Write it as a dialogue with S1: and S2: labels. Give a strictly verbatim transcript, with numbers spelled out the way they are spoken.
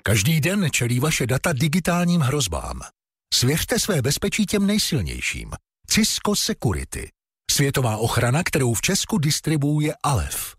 S1: Každý den čelí vaše data digitálním hrozbám. Svěřte své bezpečí těm nejsilnějším. Cisco Security. Světová ochrana, kterou v Česku distribuuje Alef.